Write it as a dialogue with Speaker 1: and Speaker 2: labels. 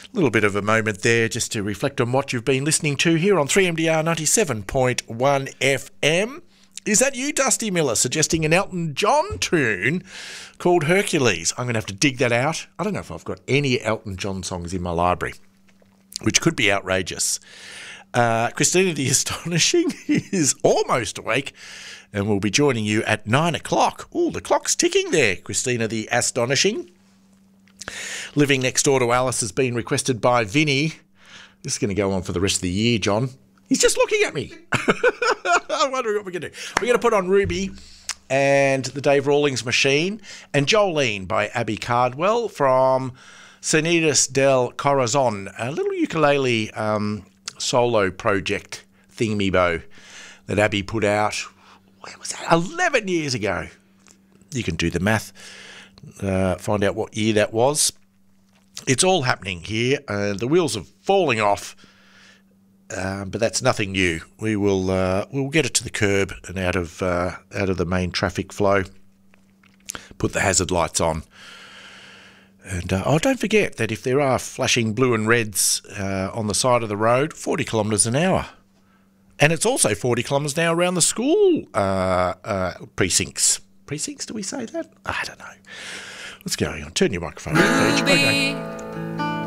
Speaker 1: little bit of a moment there just to reflect on what you've been listening to here on 3MDR 97.1 FM. Is that you, Dusty Miller, suggesting an Elton John tune called Hercules? I'm going to have to dig that out. I don't know if I've got any Elton John songs in my library, which could be outrageous. Christina the Astonishing is almost awake and will be joining you at 9 o'clock. Oh, the clock's ticking there, Christina the Astonishing. Living Next Door to Alice has been requested by Vinny. This is going to go on for the rest of the year, John. He's just looking at me. I'm wondering what we're going to do. We're going to put on Ruby and the Dave Rawlings Machine and Jolene by Abby Cardwell from Sonidas del Corazon, a little ukulele solo project thingy-bo that Abby put out, where was that, 11 years ago. You can do the math, find out what year that was. It's all happening here. The wheels are falling off, but that's nothing new. We'll get it to the curb and out of the main traffic flow. Put the hazard lights on. And don't forget that if there are flashing blue and reds on the side of the road, 40 kilometres an hour. And it's also 40 kilometres an hour around the school precincts. Precincts, do we say that? I don't know. What's going on? Turn your microphone on, Paige. Okay.